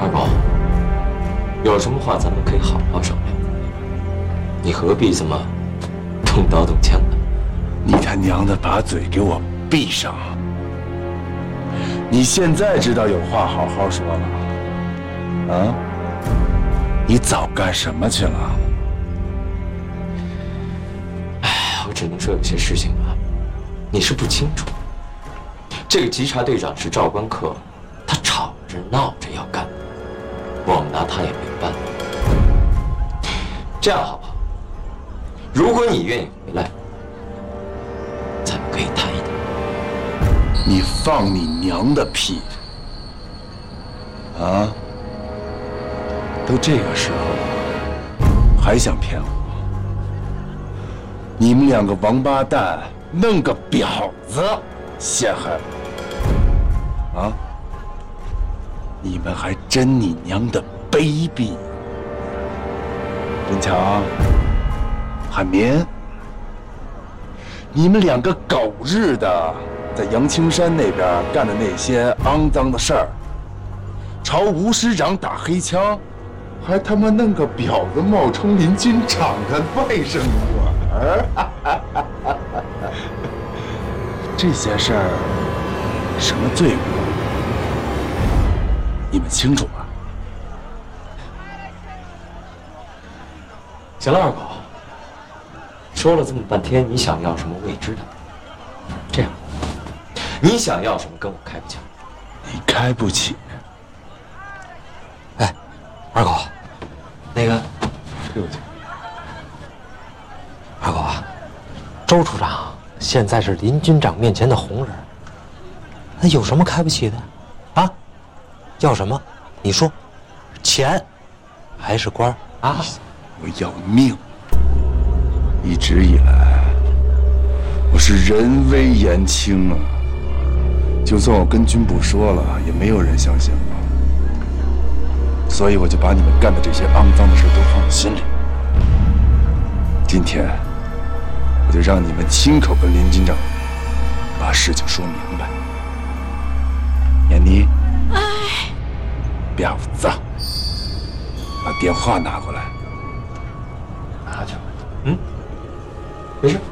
二狗，有什么话咱们可以好好商量。你何必这么动刀动枪的？ 你他娘的把嘴给我闭上！你现在知道有话好好说了，啊？你早干什么去了？ 哎，我只能说有些事情啊，你是不清楚。这个稽查队长是赵关克，他吵着闹着要干，我们拿他也没办法。这样好不好？如果你愿意回来，咱们可以谈一谈。 你放你娘的屁！啊！都这个时候了，还想骗我？你们两个王八蛋，弄个婊子陷害我！啊！你们还真你娘的卑鄙！任强、海民，你们两个狗日的，在杨青山那边干的那些肮脏的事儿，朝吴师长打黑枪，还他妈弄个婊子冒充林军长的外甥女儿，这些事儿什么罪过？你们清楚吧？ 行了，二狗，说了这么半天，你想要什么未知的？这样，你想要什么跟我开个价？ 你开不起。 哎，二狗，那个， 六姐， 二狗啊，周处长现在是林军长面前的红人，那有什么开不起的？啊？要什么？你说，钱，还是官啊？ 我要命！一直以来，我是人微言轻啊。就算我跟军部说了，也没有人相信我。所以我就把你们干的这些肮脏的事都放在心里。今天，我就让你们亲口跟林军长把事情说明白。闫妮，婊子，把电话拿过来。 拿去。没事。